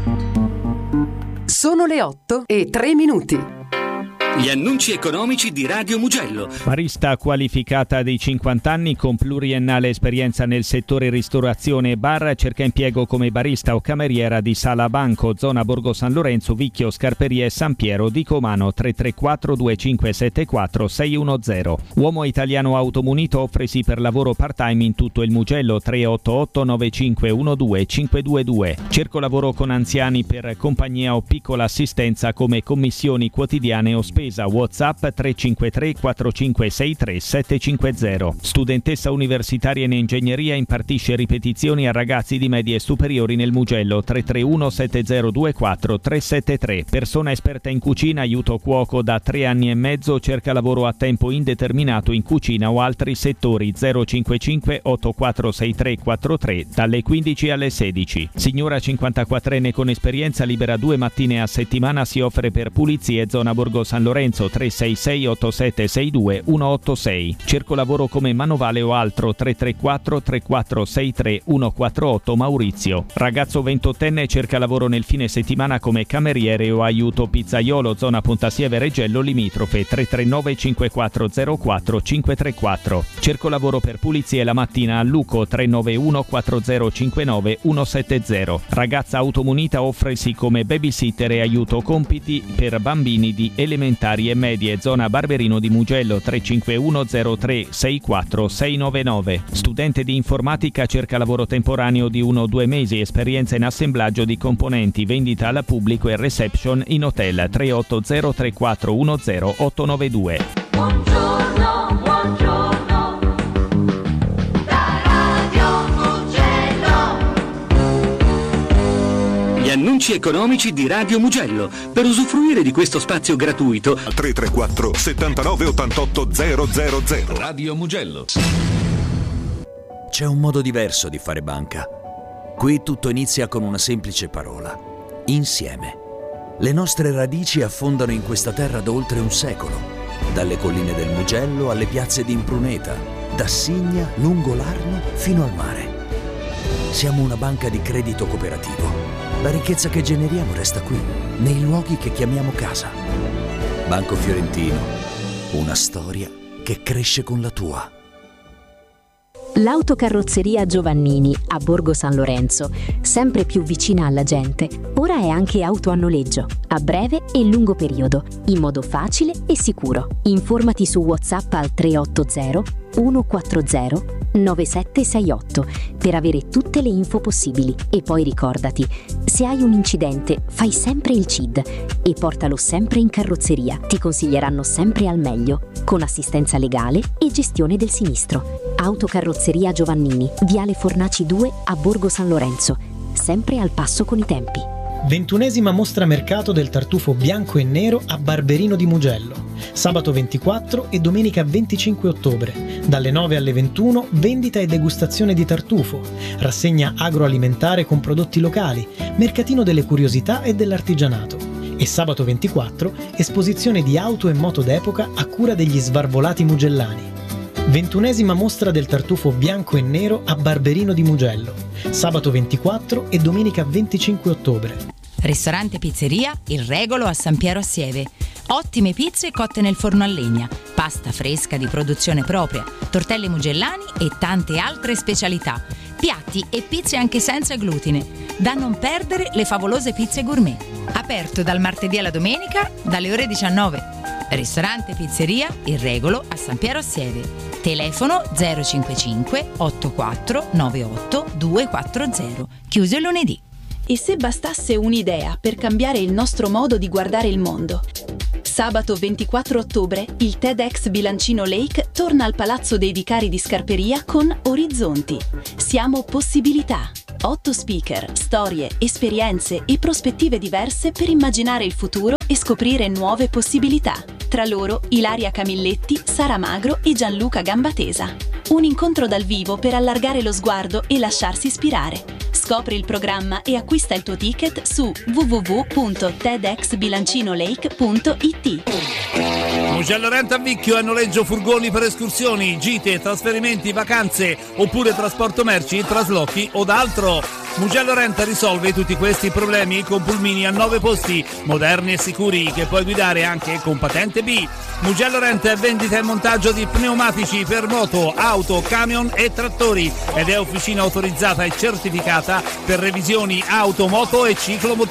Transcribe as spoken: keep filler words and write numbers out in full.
Sono le otto e tre minuti. Gli annunci economici di Radio Mugello. Barista qualificata di cinquanta anni con pluriennale esperienza nel settore ristorazione e bar, cerca impiego come barista o cameriera di Sala Banco, zona Borgo San Lorenzo, Vicchio, Scarperie, San Piero di Comano. Tre tre quattro due cinque sette quattro sei uno zero. Uomo italiano automunito, offresi per lavoro part-time in tutto il Mugello. Tre otto otto nove cinque uno due cinque due due. Cerco lavoro con anziani per compagnia o piccola assistenza come commissioni quotidiane o spese. WhatsApp tre cinque tre quattro cinque sei tre sette cinque zero. Studentessa universitaria in ingegneria, impartisce ripetizioni a ragazzi di medie e superiori nel Mugello. Tre tre uno sette zero due quattro tre sette tre. Persona esperta in cucina, aiuto cuoco da tre anni e mezzo, cerca lavoro a tempo indeterminato in cucina o altri settori. Zero cinque cinque otto quattro sei tre quattro tre dalle quindici alle sedici. Signora cinquantaquattrenne con esperienza, libera due mattine a settimana, si offre per pulizie, zona Borgo San Lorenzo. Tre sei sei otto sette sei due uno otto sei. Cerco lavoro come manovale o altro. Tre tre quattro tre quattro sei tre uno quattro otto Maurizio. Ragazzo ventottenne, cerca lavoro nel fine settimana come cameriere o aiuto pizzaiolo, zona Pontasieve Reggello limitrofe. Tre tre nove cinque quattro zero quattro cinque tre quattro. Cerco lavoro per pulizie la mattina a Luco. Tre nove uno quattro zero cinque nove uno sette zero. Ragazza automunita, offresi come babysitter e aiuto compiti per bambini di elementari e medie, zona Barberino di Mugello. Tre cinque uno zero tre sei quattro sei nove nove. Studente di informatica, cerca lavoro temporaneo di uno o due mesi, esperienza in assemblaggio di componenti, vendita al pubblico e reception in hotel. Tre otto zero tre quattro uno zero otto nove due. Buongiorno, buongiorno, da Radio Mugello. Gli annunci economici di Radio Mugello. Per usufruire di questo spazio gratuito, tre tre quattro settantanove ottantotto zero zero zero. Radio Mugello. C'è un modo diverso di fare banca. Qui tutto inizia con una semplice parola: insieme. Le nostre radici affondano in questa terra da oltre un secolo, dalle colline del Mugello alle piazze di Impruneta, da Signa, lungo l'Arno fino al mare. Siamo una banca di credito cooperativo. La ricchezza che generiamo resta qui, nei luoghi che chiamiamo casa. Banco Fiorentino, una storia che cresce con la tua. L'autocarrozzeria Giovannini a Borgo San Lorenzo, sempre più vicina alla gente, ora è anche auto a noleggio, a breve e lungo periodo, in modo facile e sicuro. Informati su WhatsApp al tre otto zero uno quattro zero nove sette sei otto per avere tutte le info possibili. E poi ricordati, se hai un incidente fai sempre il C I D e portalo sempre in carrozzeria. Ti consiglieranno sempre al meglio, con assistenza legale e gestione del sinistro. Autocarrozzeria Giovannini, Viale Fornaci due a Borgo San Lorenzo, sempre al passo con i tempi. ventunesima mostra mercato del tartufo bianco e nero a Barberino di Mugello. Sabato ventiquattro e domenica venticinque ottobre. Dalle nove alle ventuno vendita e degustazione di tartufo, rassegna agroalimentare con prodotti locali, mercatino delle curiosità e dell'artigianato. E sabato ventiquattro esposizione di auto e moto d'epoca a cura degli Svarvolati Mugellani. ventunesima mostra del tartufo bianco e nero a Barberino di Mugello. Sabato ventiquattro e domenica venticinque ottobre. Ristorante Pizzeria Il Regolo a San Piero a Sieve. Ottime pizze cotte nel forno a legna, pasta fresca di produzione propria, tortelli mugellani e tante altre specialità. Piatti e pizze anche senza glutine. Da non perdere le favolose pizze gourmet. Aperto dal martedì alla domenica dalle ore diciannove. Ristorante Pizzeria Il Regolo a San Piero a Sieve. Telefono zero cinquantacinque ottantaquattro novantotto duecentoquaranta. Chiuso il lunedì. E se bastasse un'idea per cambiare il nostro modo di guardare il mondo? Sabato ventiquattro ottobre il TEDx Bilancino Lake torna al Palazzo dei Vicari di Scarperia con Orizzonti. Siamo possibilità. Otto speaker, storie, esperienze e prospettive diverse per immaginare il futuro e scoprire nuove possibilità. Tra loro Ilaria Camilletti, Sara Magro e Gianluca Gambatesa. Un incontro dal vivo per allargare lo sguardo e lasciarsi ispirare. Scopri il programma e acquista il tuo ticket su w w w punto tedx bilancino lake punto i t. Mugello Rent a Vicchio è noleggio furgoni per escursioni, gite, trasferimenti, vacanze oppure trasporto merci, traslochi o d'altro. Mugello Rent risolve tutti questi problemi con pulmini a nove posti, moderni e sicuri, che puoi guidare anche con patente B. Mugello Rent è vendita e montaggio di pneumatici per moto, auto, camion e trattori ed è officina autorizzata e certificata per revisioni auto, moto e ciclomotori.